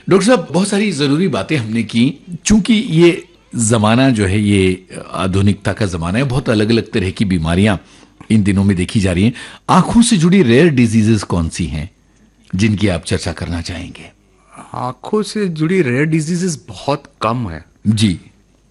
Doctor साहब, बहुत सारी ज़रूरी बातें हमने की। चूंकि ये ज़माना जो है ये आधुनिकता का ज़माना है, बहुत अलग अलग तरह की बीमारियां इन दिनों में देखी जा रही हैं। आंखों से जुड़ी रेयर डिजीजेस कौन सी हैं जिनकी आप चर्चा करना चाहेंगे? आंखों से जुड़ी रेयर डिजीजेस बहुत कम है जी।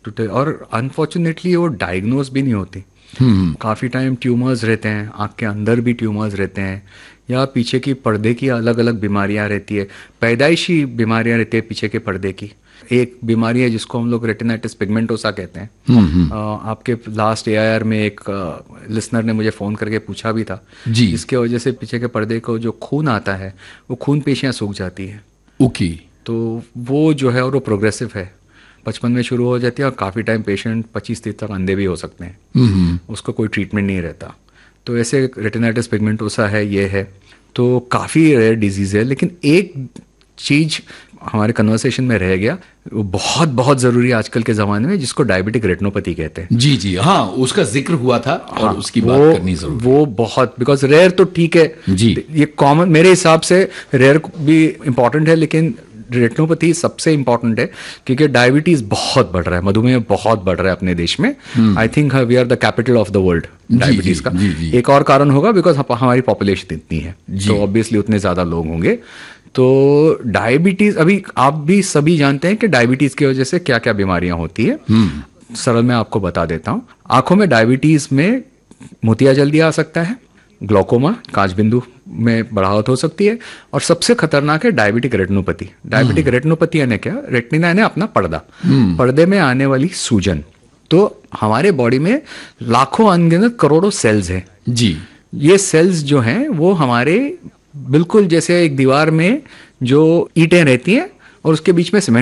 और अनफॉर्चुनेटली वो डायग्नोज भी नहीं होती। काफ़ी टाइम ट्यूमर्स रहते हैं, आँख के अंदर भी ट्यूमर्स रहते हैं, या पीछे की पर्दे की अलग अलग बीमारियां रहती है, पैदाइशी बीमारियां रहती है पीछे के पर्दे की। एक बीमारी है जिसको हम लोग रेटिनाइटिस पिगमेंटोसा कहते हैं। आपके लास्ट एआईआर में एक लिसनर ने मुझे फ़ोन करके पूछा भी था जी। जिसके वजह से पीछे के पर्दे को जो खून आता है वो खून पेशियां सूख जाती है। ओके। तो वो जो है और वो प्रोग्रेसिव है, बचपन में शुरू हो जाती है और काफ़ी टाइम पेशेंट 25-30 तक अंधे भी हो सकते हैं। उसका कोई ट्रीटमेंट नहीं रहता। तो ऐसे रेटिनाइटिस पिगमेंटोसा है, ये है। तो काफ़ी रेयर डिजीज़ है, लेकिन एक चीज़ हमारे कन्वर्सेशन में रह गया, वो बहुत बहुत ज़रूरी है आजकल के ज़माने में, जिसको डायबिटिक रेटिनोपैथी कहते हैं। जी जी, हाँ, उसका जिक्र हुआ था और उसकी बात करनी जरूरी। वो बहुत, बिकॉज रेयर तो ठीक है जी, ये कॉमन मेरे हिसाब से रेयर भी इम्पॉर्टेंट है, लेकिन रेटिनोपैथी सबसे इम्पॉर्टेंट है क्योंकि डायबिटीज बहुत बढ़ रहा है, मधुमेह बहुत बढ़ रहा है अपने देश में। I think we are the capital of the world diabetes का। एक और कारण होगा बिकॉज हमारी पॉपुलेशन इतनी है, तो ऑब्वियसली उतने ज्यादा लोग होंगे। तो डायबिटीज, अभी आप भी सभी जानते हैं कि डायबिटीज की वजह से क्या क्या बीमारियां होती है। सरल मैं आपको बता देता हूँ। आंखों में डायबिटीज में मोतिया जल्दी आ सकता है, ग्लोकोमा कांच बिंदु में बढ़ावट हो सकती है, और सबसे खतरनाक है डायबिटिक रेटिनोपैथी। डायबिटिक रेटिनोपैथी यानी क्या? रेटिना यानी अपना पर्दा, पर्दे में आने वाली सूजन। तो हमारे बॉडी में लाखों अनगिनत करोड़ों सेल्स हैं जी। ये सेल्स जो हैं वो हमारे बिल्कुल जैसे एक दीवार में जो ईंटें रहती हैं और उसके बीच में सीमेंट